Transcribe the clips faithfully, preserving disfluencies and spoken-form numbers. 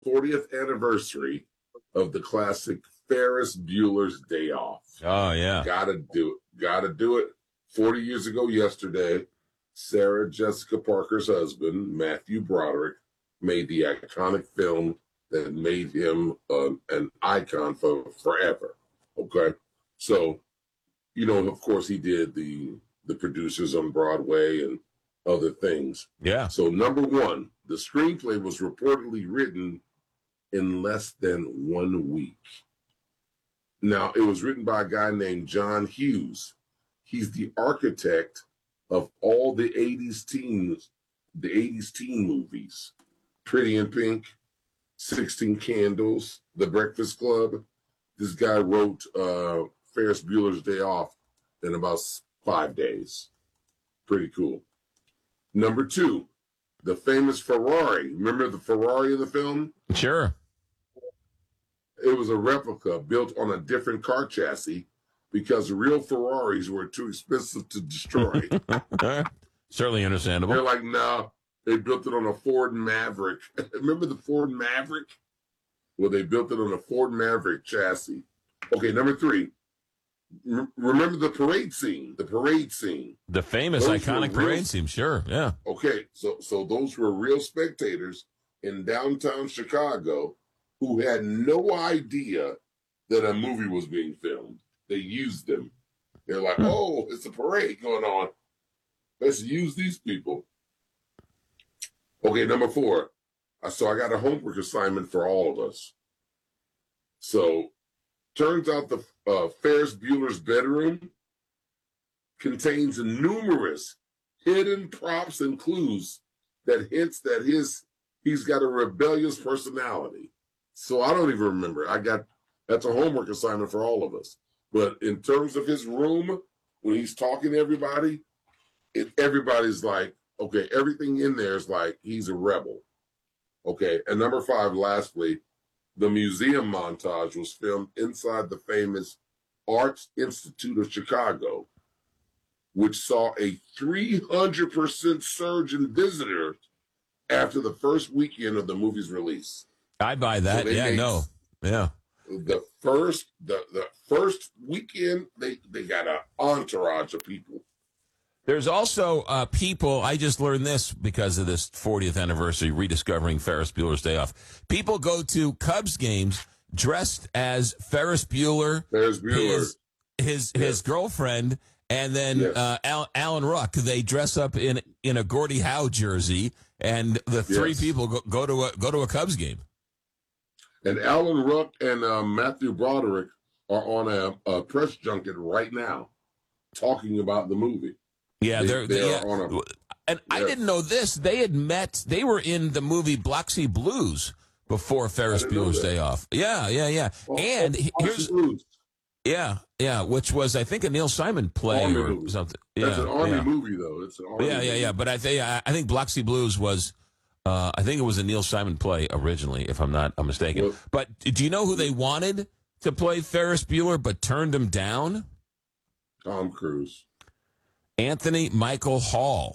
fortieth anniversary of the classic Ferris Bueller's Day Off. Oh, yeah. Gotta do it. Gotta do it. forty years ago yesterday, Sarah Jessica Parker's husband, Matthew Broderick, made the iconic film that made him uh, an icon for forever. Okay? So, you know, of course, he did the the producers on Broadway and other things. Yeah. So, number one, the screenplay was reportedly written in less than one week. Now, it was written by a guy named John Hughes. He's the architect of all the eighties teens, the eighties teen movies. Pretty in Pink, sixteen Candles, The Breakfast Club. This guy wrote uh, Ferris Bueller's Day Off in about five days. Pretty cool. Number two, the famous Ferrari. Remember the Ferrari in the film? Sure. It was a replica built on a different car chassis because real Ferraris were too expensive to destroy. Certainly understandable. They're like, no, they built it on a Ford Maverick. Remember the Ford Maverick? Well, they built it on a Ford Maverick chassis. Okay, number three. M- remember the parade scene? The parade scene. The famous Those iconic real- parade scene, sure, yeah. Okay, so so those were real spectators in downtown Chicago who had no idea that a movie was being filmed. They used them. They're like, oh, it's a parade going on. Let's use these people. Okay, number four. Uh, So I got a homework assignment for all of us. So turns out the uh, Ferris Bueller's bedroom contains numerous hidden props and clues that hints that his he's got a rebellious personality. So I don't even remember. I got that's a homework assignment for all of us. But in terms of his room, when he's talking to everybody, it, everybody's like, okay, everything in there is like he's a rebel. Okay, and number five, lastly, the museum montage was filmed inside the famous Arts Institute of Chicago, which saw a three hundred percent surge in visitors after the first weekend of the movie's release. I buy that. So yeah, made, no. Yeah. The first the, the first weekend, they, they got an entourage of people. There's also uh, people, I just learned this because of this fortieth anniversary, rediscovering Ferris Bueller's Day Off. People go to Cubs games dressed as Ferris Bueller, Ferris Bueller. his his, Yes. his girlfriend, and then Yes. uh, Al, Alan Ruck. They dress up in in a Gordie Howe jersey, and the three Yes. people go, go to a go to a Cubs game. And Alan Ruck and uh, Matthew Broderick are on a, a press junket right now talking about the movie. Yeah, They- they're, they yeah. are on a- And I Yes. didn't know this. They had met. They were in the movie Biloxi Blues before Ferris I didn't know Bueller's that. Day Off. Yeah, yeah, yeah. Oh, and oh, here's Blues. yeah, yeah, which was I think a Neil Simon play Army or movie. something. That's yeah, an army yeah. movie, though. It's an army Yeah, yeah, movie. yeah. But I think I think Biloxi Blues was. Uh, I think it was a Neil Simon play originally, if I'm not I'm mistaken. Well- but do you know who they wanted to play Ferris Bueller but turned him down? Tom Cruise. Anthony Michael Hall.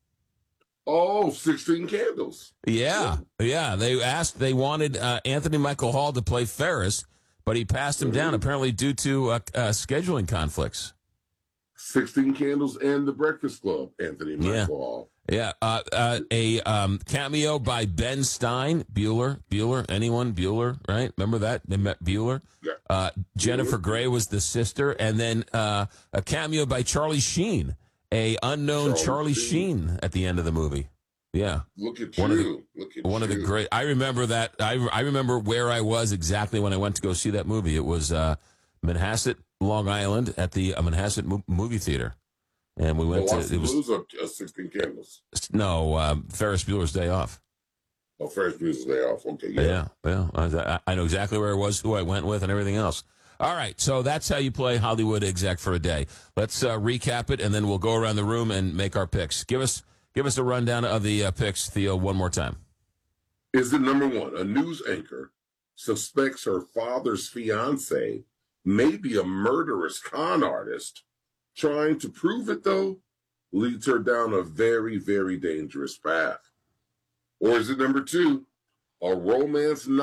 Oh, sixteen Candles. Yeah, yeah. They asked, they wanted uh, Anthony Michael Hall to play Ferris, but he passed him down apparently due to uh, uh, scheduling conflicts. sixteen Candles and The Breakfast Club, Anthony Michael Yeah. Hall. Yeah, uh, uh, a um, cameo by Ben Stein, Bueller, Bueller, anyone, Bueller, right? Remember that? They met Bueller. Yeah. Uh, Jennifer Grey was the sister, and then uh, a cameo by Charlie Sheen, a unknown Charlie, Charlie Sheen. Sheen. at the end of the movie. Yeah. Look at One you. of the- Look at One you. of the great. I remember that. I, I remember where I was exactly when I went to go see that movie. It was uh, Manhasset, Long Island, at the uh, Manhasset mo- movie theater, and we went Biloxi to. It was Blues or uh, sixteen Candles? no um, Ferris Bueller's Day Off. Oh, Ferris Bueller's Day Off. Okay, yeah. Yeah, yeah. I, I know exactly where I was, who I went with, and everything else. All right, so that's how you play Hollywood Exec for a day. Let's uh, recap it, and then we'll go around the room and make our picks. Give us give us a rundown of the uh, picks, Theo, one more time. Is it number one? A news anchor suspects her father's fiance may be a murderous con artist. Trying to prove it, though, leads her down a very, very dangerous path. Or is it number two? a romance